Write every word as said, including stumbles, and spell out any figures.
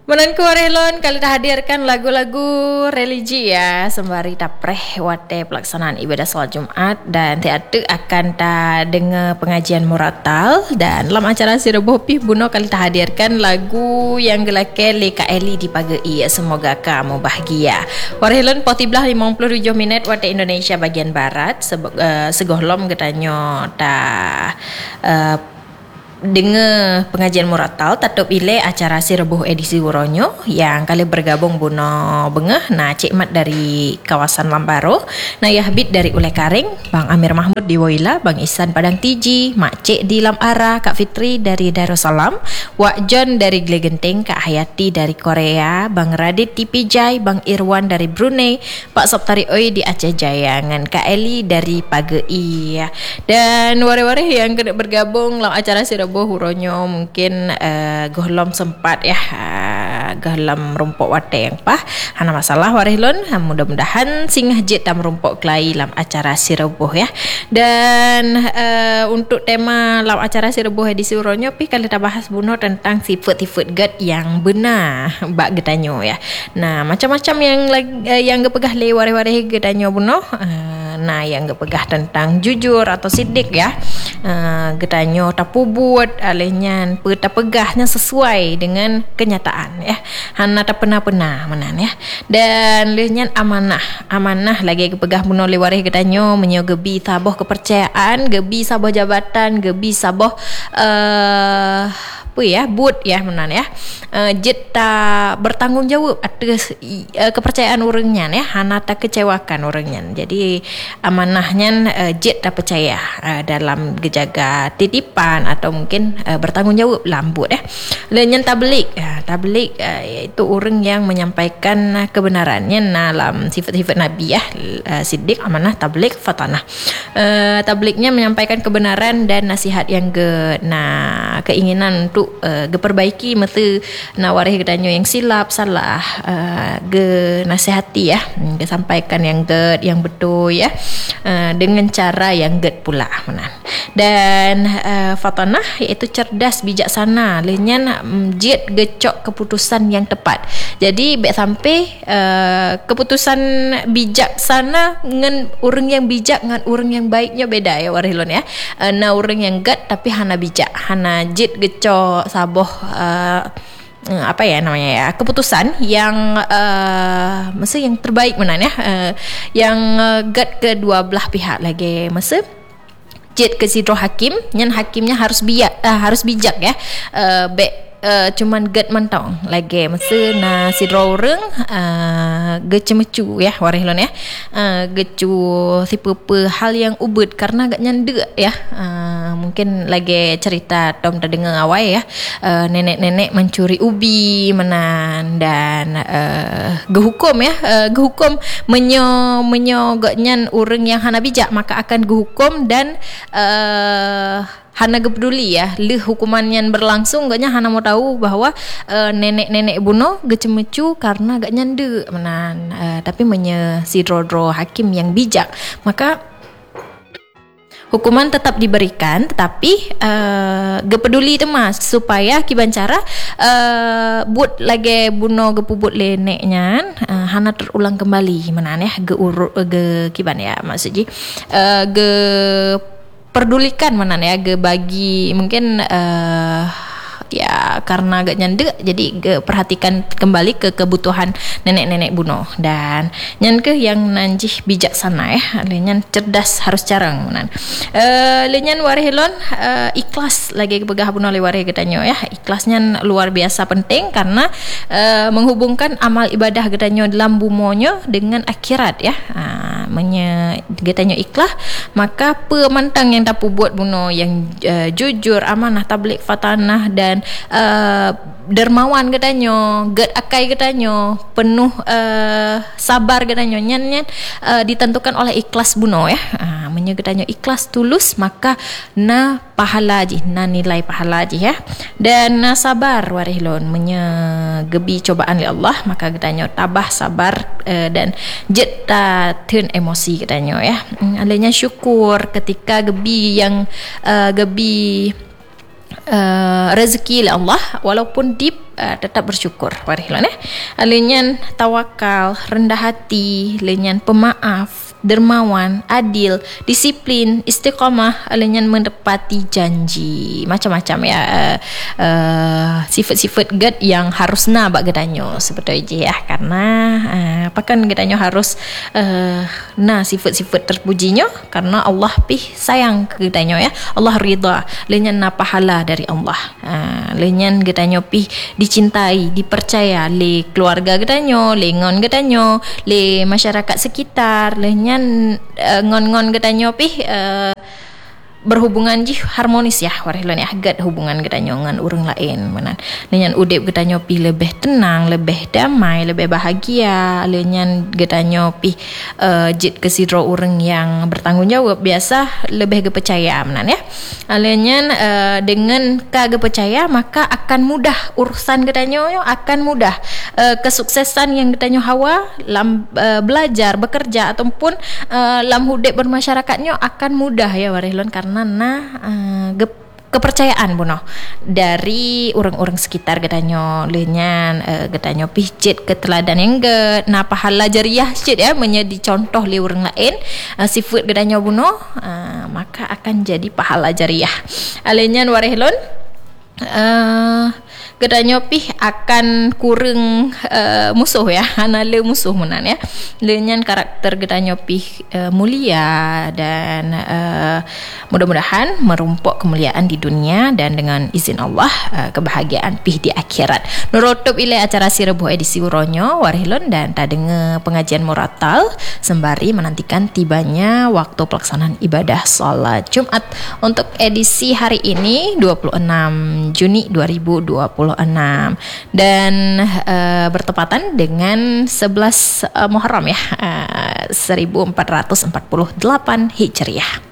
Menanku Warelon kali dah hadirkan lagu-lagu religi ya sembari tapreh wate pelaksanaan ibadah solat Jumaat dan tiada akan ta dengar pengajian muratal dan dalam acara Sirebuh Pih Buno kali dah hadirkan lagu yang gelake Leka Eli di pagi ya semoga kamu bahagia. Warelon potiblah lima puluh tujuh minit wate Indonesia bagian barat sebe- uh, segohlom getanyo ta uh, dengar pengajian muratal tatap ile acara Sirebuh edisi Wuronyo yang kali bergabung Buno Bengah nah Cik Mat dari kawasan Lambaro, Naya Habib dari Ulai Karing, Bang Amir Mahmud di Woyla, Bang Isan Padang Tiji, Mak Cik di Lam Ara, Kak Fitri dari Darussalam, Wak John dari Glegenting, Kak Hayati dari Korea, Bang Radit di Pijai, Bang Irwan dari Brunei, Pak Soptari Oi di Aceh Jaya, dengan Kak Eli dari Pagei ya. Dan wari-wari yang kena bergabung dalam acara Sirebuh Huronyo mungkin uh, gohlom sempat ya uh, gohlom rumput wate yang pah hana masalah warilon uh, mudah-mudahan singgah jit dan rumput kelai dalam acara Sirebuh ya. Dan uh, untuk tema dalam acara Sirebuh edisi Huronyo pi kali kita bahas buno tentang sifat-sifat gad yang benar bak getanyo ya. Nah macam-macam yang uh, yang gepegah le wari-wari getanyo buno uh, nah yang gepegah tentang jujur atau sidik ya. Uh, getanyo tapu buat alehnya peta pegahnya sesuai dengan kenyataan ya. Hana tak pernah-pernah menan ya. Dan lehnya amanah. Amanah lagi kepegah buno lewarih getanyo menyo gebi saboh kepercayaan, gebi saboh jabatan, gebi saboh uh, apa ya but ya menan ya. Uh, jet tak bertanggungjawab atas uh, kepercayaan orangnya ya. Hana tak kecewakan orangnya. Jadi amanahnya uh, jet tak percaya uh, dalam gejaga titipan atau mungkin uh, bertanggungjawab lambut eh. Lenyan tablik uh, tablik uh, iaitu orang yang menyampaikan uh, kebenarannya dalam sifat-sifat nabi ya. Uh, siddiq, amanah, tablik, fatanah. Uh, tabliknya menyampaikan kebenaran dan nasihat yang ge nah keinginan untuk uh, geperbaiki masa nawarih gedanyo yang silap salah uh, ge nasihati ya, ge sampaikan yang ge yang betul ya, uh, dengan cara yang ge pula menan. Dan uh, fatanah iaitu cerdas bijaksana lenyan jid gecok keputusan yang tepat. Jadi baik sampai uh, keputusan bijaksana dengan orang yang bijak dengan orang yang baiknya beda ya warilon ya. Uh, nah orang yang gat tapi hana bijak, hana jid gecok saboh uh, apa ya namanya ya keputusan yang uh, masa yang terbaik menan ya, uh, yang uh, gat kedua belah pihak lagi masa jet ke sidro hakim yang hakimnya harus bijak uh, harus bijak ya, uh, baik Uh, cuman gad mantong lagi masa na sidro orang uh, gecemecu ya warilon ya, uh, gecu siapa hal yang ubud karena gak nyanda ya. Uh, mungkin lagi cerita tom terdengar awal ya, uh, nenek-nenek mencuri ubi menan dan uh, gehukum ya, uh, gehukum menyo menyo gak nyan orang yang hana bijak maka akan gehukum dan uh, hana gepeduli ya leh hukuman yang berlangsung gaknya hana mau tahu bahwa uh, nenek-nenek buno gecemecu karena gak nyande menan, uh, tapi menye sidro-dro hakim yang bijak maka hukuman tetap diberikan tetapi uh, gepeduli tu mas supaya kiban cara uh, but lagi buno gepubut leneknya uh, hana terulang kembali menan ya ge uru ge kiban ya maksudnya uh, ge perdulikan mana ya ge bagi mungkin uh, ya karena agak nyande jadi ge perhatikan kembali ke kebutuhan nenek-nenek buno dan nyan ke yang nanjih bijaksana ya lenyan cerdas harus carang menan. Uh, lenyan warihilon uh, ikhlas lagi kepegah buno le warih getanyo ya, ikhlasnya luar biasa penting karena uh, menghubungkan amal ibadah getanyo dalam bumonyo dengan akhirat ya. Uh, menye getanyo ikhlas maka pemantang yang tapu buat buno yang uh, jujur, amanah, tablik, fatanah dan uh, dermawan getanyo, ged akai getanyo, penuh uh, sabar getanyo nyan nyan uh, ditentukan oleh ikhlas buno ya. Uh, menye getanyo ikhlas tulus maka na pahala ji, na nilai pahala ji ya. Dan na sabar warihlon menye gebi cobaan li Allah maka getanyo tabah sabar uh, dan jet ta turn emosi getanyo ya. Um, alanya syukur ketika gebi yang uh, gebi Uh, rezeki oleh Allah walaupun deep uh, tetap bersyukur warihlan eh alenyan tawakal, rendah hati, lenyan pemaaf, dermawan, adil, disiplin, istiqamah, alenyan menepati janji, macam-macam ya uh, uh, sifat-sifat gad yang harus na bak gedanyo sebetulnya ya, karena uh, pakan gedanyo harus uh, na sifat-sifat terpujinya karena Allah pih sayang ke gedanyo ya, Allah ridha, lenyan na pahala dari Allah. Uh, lenyan gedanyo pi dicintai, dipercaya le keluarga gedanyo, le ngon gedanyo, le masyarakat sekitar, lenyan uh, ngon-ngon gedanyo pi uh, berhubungan ji harmonis ya warihlan ya, gad hubungan gedanyo ngan urang lain menan. Lenyan udip gedanyo pi lebih tenang, lebih damai, lebih bahagia, lenyan gedanyo pi uh, jit kesidro urang yang bertanggungjawab biasa lebih kepercaya menan ya. Lenyan uh, dengan ka percaya maka akan mudah urusan gedanyo akan mudah uh, kesuksesan yang gedanyo hawa lam uh, belajar, bekerja ataupun uh, lam hudip bermasyarakatnya akan mudah ya warihlan, karena nah uh, gep kepercayaan buno dari orang-orang sekitar gedanyo, lenyan uh, gedanyo pijit keteladan yang ge na pahala jariah cit ya menjadi contoh li orang lain uh, sifat gedanyo buno uh, maka akan jadi pahala jariah. Alenyan warihlan uh, gedanyo pih akan kurang uh, musuh ya, anale musuh menan ya. Lenyan karakter gedanyo pih uh, mulia dan uh, mudah-mudahan merumpuk kemuliaan di dunia dan dengan izin Allah uh, kebahagiaan pih di akhirat. Nurutup ile acara Sirebuh edisi Uronyo warihlan dan tadenge pengajian muratal sembari menantikan tibanya waktu pelaksanaan ibadah salat Jumat untuk edisi hari ini dua puluh enam Juni dua ribu dua puluh enam dan uh, bertepatan dengan sebelas uh, Muharram ya, uh, seribu empat ratus empat puluh delapan Hijriah.